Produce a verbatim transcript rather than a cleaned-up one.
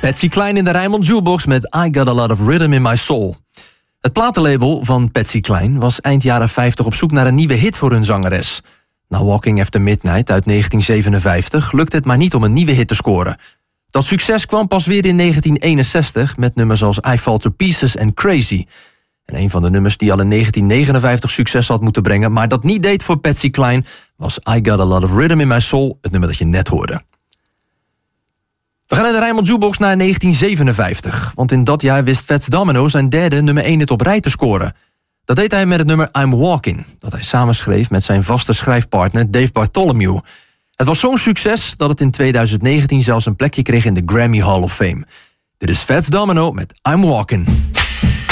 Patsy Cline in de Rijnmond Jukebox met I Got A Lot Of Rhythm In My Soul. Het platenlabel van Patsy Cline was eind jaren vijftig op zoek naar een nieuwe hit voor hun zangeres. Na Walking After Midnight uit negentien zevenenvijftig lukte het maar niet om een nieuwe hit te scoren. Dat succes kwam pas weer in negentien eenenzestig met nummers als I Fall To Pieces en Crazy. En een van de nummers die al in negentien negenenvijftig succes had moeten brengen, maar dat niet deed voor Patsy Cline, was I Got A Lot Of Rhythm In My Soul, het nummer dat je net hoorde. We gaan in de Rijnmond Jukebox naar negentien zevenenvijftig. Want in dat jaar wist Fats Domino zijn derde nummer één hit op rij te scoren. Dat deed hij met het nummer I'm Walking, dat hij samenschreef met zijn vaste schrijfpartner Dave Bartholomew. Het was zo'n succes dat het in tweeduizend negentien zelfs een plekje kreeg in de Grammy Hall of Fame. Dit is Fats Domino met I'm Walking.